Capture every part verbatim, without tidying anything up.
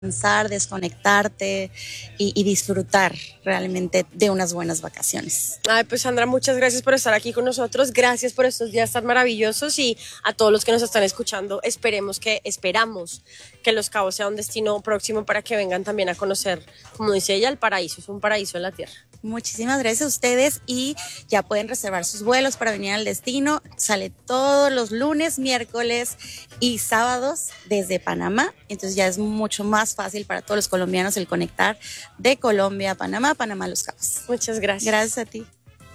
descansar, desconectarte y, y disfrutar realmente de unas buenas vacaciones. Ay, pues Sandra, muchas gracias por estar aquí con nosotros, gracias por estos días tan maravillosos y a todos los que nos están escuchando, esperemos que, esperamos que Los Cabos sea un destino próximo para que vengan también a conocer, como dice ella, el paraíso, es un paraíso en la tierra. Muchísimas gracias a ustedes y ya pueden reservar sus vuelos para venir al destino. Sale todos los lunes, miércoles y sábados desde Panamá. Entonces ya es mucho más fácil para todos los colombianos el conectar de Colombia a Panamá, Panamá a Los Cabos. Muchas gracias. Gracias a ti.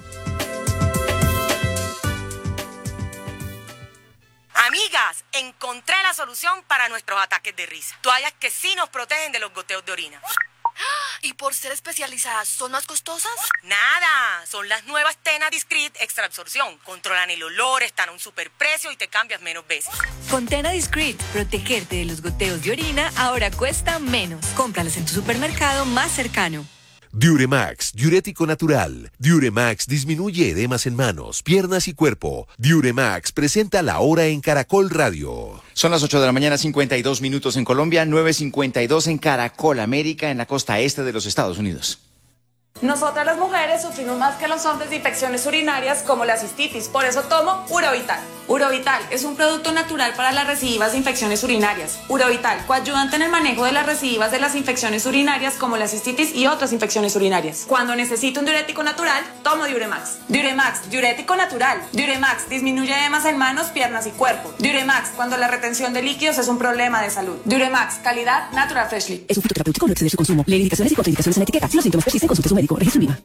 Amigas, encontré la solución para nuestros ataques de risa. Toallas que sí nos protegen de los goteos de orina. ¿Y por ser especializadas, son más costosas? Nada, son las nuevas Tena Discreet Extra Absorción. Controlan el olor, están a un superprecio y te cambias menos veces. Con Tena Discreet, protegerte de los goteos de orina ahora cuesta menos. Cómpralas en tu supermercado más cercano. Diuremax, diurético natural. Diuremax disminuye edemas en manos, piernas y cuerpo. Diuremax presenta La Hora en Caracol Radio. Son las ocho de la mañana, cincuenta y dos minutos en Colombia, nueve cincuenta y dos en Caracol América, en la costa este de los Estados Unidos. Nosotras las mujeres sufrimos más que los hombres de infecciones urinarias como la cistitis, por eso tomo Urovital. Urovital es un producto natural para las recidivas de infecciones urinarias. Urovital, coayudante en el manejo de las recidivas de las infecciones urinarias como la cistitis y otras infecciones urinarias. Cuando necesito un diurético natural, tomo Diuremax. Diuremax, diurético natural. Diuremax disminuye edemas en manos, piernas y cuerpo. Diuremax, cuando la retención de líquidos es un problema de salud. Diuremax, calidad Natural Freshly. Es un fitoterapéutico, no exceder su consumo. Lee indicaciones y contraindicaciones en la etiqueta. Si los síntomas persisten, consulte a su médico. Registro INVIMA.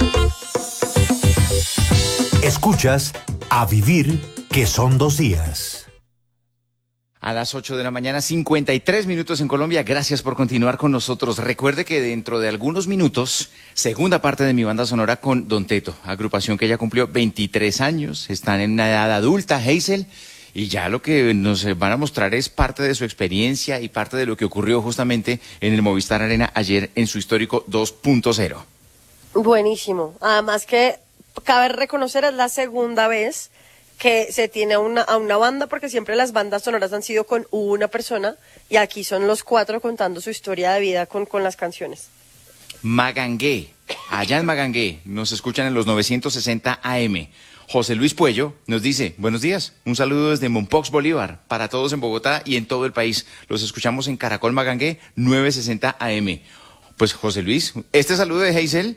Escuchas A Vivir, que son dos días. A las ocho de la mañana, cincuenta y tres minutos en Colombia. Gracias por continuar con nosotros. Recuerde que dentro de algunos minutos, segunda parte de mi banda sonora con Don Teto, agrupación que ya cumplió veintitrés años, están en una edad adulta, Hazel, y ya lo que nos van a mostrar es parte de su experiencia y parte de lo que ocurrió justamente en el Movistar Arena ayer en su histórico dos punto cero. Buenísimo, además que cabe reconocer es la segunda vez que se tiene a una, a una banda, porque siempre las bandas sonoras han sido con una persona y aquí son los cuatro contando su historia de vida con, con las canciones. Magangué, allá en Magangué, nos escuchan en los novecientos sesenta A M. José Luis Puello nos dice, buenos días, un saludo desde Mompox, Bolívar, para todos en Bogotá y en todo el país. Los escuchamos en Caracol Magangué, novecientos sesenta A M. Pues José Luis, este saludo de Hazel.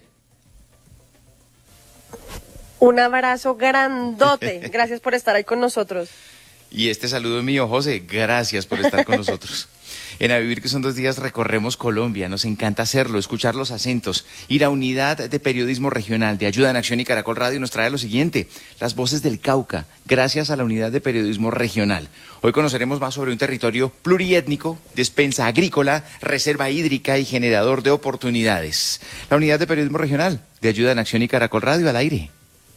Un abrazo grandote. Gracias por estar ahí con nosotros. Y este saludo es mío, José. Gracias por estar con nosotros. En A Vivir, que son dos días, recorremos Colombia. Nos encanta hacerlo, escuchar los acentos. Y la unidad de periodismo regional de Ayuda en Acción y Caracol Radio nos trae lo siguiente: las voces del Cauca, gracias a la unidad de periodismo regional. Hoy conoceremos más sobre un territorio pluriétnico, despensa agrícola, reserva hídrica y generador de oportunidades. La unidad de periodismo regional de Ayuda en Acción y Caracol Radio al aire.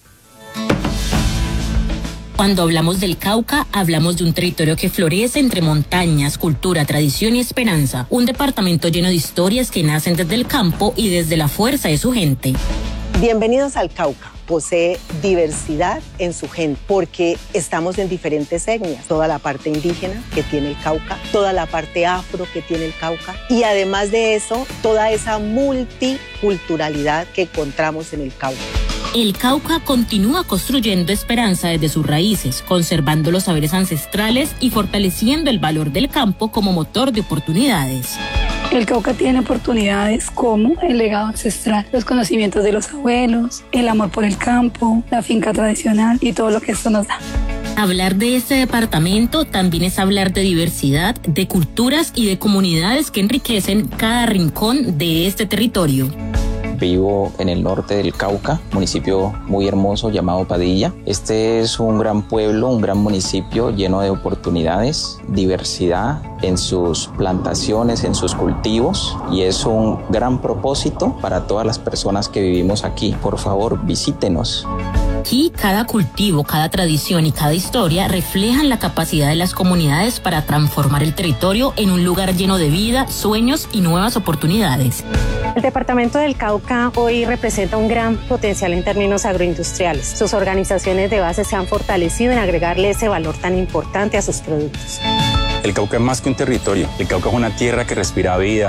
Cuando hablamos del Cauca, hablamos de un territorio que florece entre montañas, cultura, tradición y esperanza. Un departamento lleno de historias que nacen desde el campo y desde la fuerza de su gente. Bienvenidos al Cauca. Posee diversidad en su gente, porque estamos en diferentes etnias. Toda la parte indígena que tiene el Cauca, toda la parte afro que tiene el Cauca, y además de eso, toda esa multiculturalidad que encontramos en el Cauca. El Cauca continúa construyendo esperanza desde sus raíces, conservando los saberes ancestrales y fortaleciendo el valor del campo como motor de oportunidades. El Cauca tiene oportunidades como el legado ancestral, los conocimientos de los abuelos, el amor por el campo, la finca tradicional y todo lo que esto nos da. Hablar de este departamento también es hablar de diversidad, de culturas y de comunidades que enriquecen cada rincón de este territorio. Vivo en el norte del Cauca, municipio muy hermoso llamado Padilla. Este es un gran pueblo, un gran municipio lleno de oportunidades, diversidad en sus plantaciones, en sus cultivos, y es un gran propósito para todas las personas que vivimos aquí. Por favor, visítenos. Aquí cada cultivo, cada tradición y cada historia reflejan la capacidad de las comunidades para transformar el territorio en un lugar lleno de vida, sueños y nuevas oportunidades. El departamento del Cauca hoy representa un gran potencial en términos agroindustriales. Sus organizaciones de base se han fortalecido en agregarle ese valor tan importante a sus productos. El Cauca es más que un territorio. El Cauca es una tierra que respira vida,